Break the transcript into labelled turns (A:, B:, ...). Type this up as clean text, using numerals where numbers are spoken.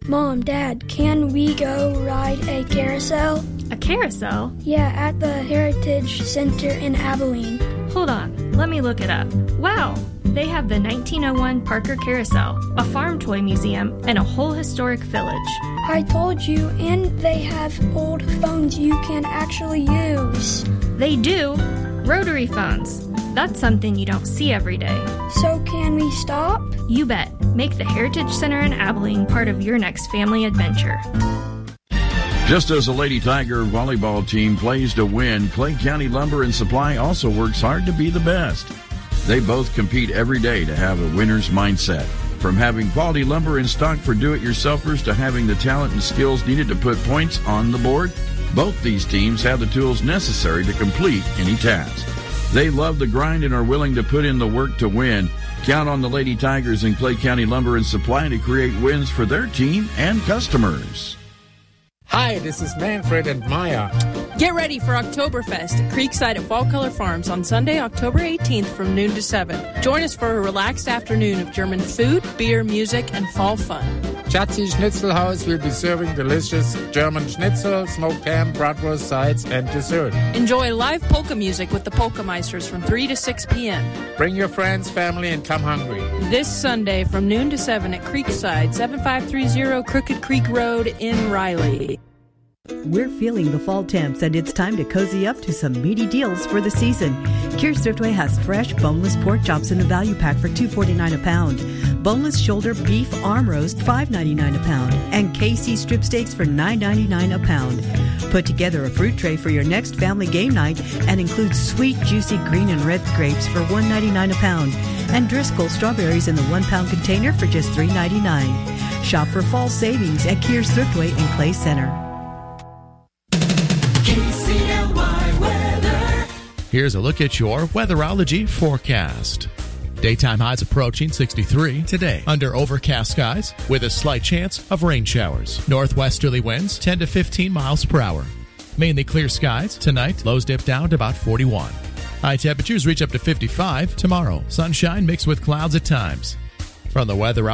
A: Mom, Dad, can we go ride a carousel?
B: A carousel?
A: Yeah, at the Heritage Center in Abilene.
B: Hold on, let me look it up. Wow, they have the 1901 Parker Carousel, a farm toy museum, and a whole historic village.
A: I told you, and they have old phones you can actually use.
B: They do? Rotary phones. That's something you don't see every day.
A: So can we stop?
B: You bet. Make the Heritage Center in Abilene part of your next family adventure.
C: Just as the Lady Tiger volleyball team plays to win, Clay County Lumber and Supply also works hard to be the best. They both compete every day to have a winner's mindset. From having quality lumber in stock for do-it-yourselfers to having the talent and skills needed to put points on the board, both these teams have the tools necessary to complete any task. They love the grind and are willing to put in the work to win. Count on the Lady Tigers and Clay County Lumber and Supply to create wins for their team and customers.
D: Hi, this is Manfred and Maya.
E: Get ready for Oktoberfest at Creekside at Fall Color Farms on Sunday, October 18th from noon to 7. Join us for a relaxed afternoon of German food, beer, music, and fall fun.
D: Schatzi Schnitzelhaus will be serving delicious German schnitzel, smoked ham, bratwurst, sides, and dessert.
E: Enjoy live polka music with the Polka Meisters from 3 to 6 p.m.
D: Bring your friends, family, and come hungry.
E: This Sunday from noon to 7 at Creekside, 7530 Crooked Creek Road in Riley.
F: We're feeling the fall temps, and it's time to cozy up to some meaty deals for the season. Kear's Thriftway has fresh, boneless pork chops in a value pack for $2.49 a pound. Boneless shoulder beef arm roast, $5.99 a pound. And KC strip steaks for $9.99 a pound. Put together a fruit tray for your next family game night and includes sweet, juicy green and red grapes for $1.99 a pound. And Driscoll strawberries in the 1 pound container for just $3.99. Shop for fall savings at Kear's Thriftway in Clay Center.
G: Here's a look at your weatherology forecast. Daytime highs approaching 63 today under overcast skies with a slight chance of rain showers. Northwesterly winds 10 to 15 miles per hour. Mainly clear skies tonight. Lows dip down to about 41. High temperatures reach up to 55 tomorrow. Sunshine mixed with clouds at times. From the weather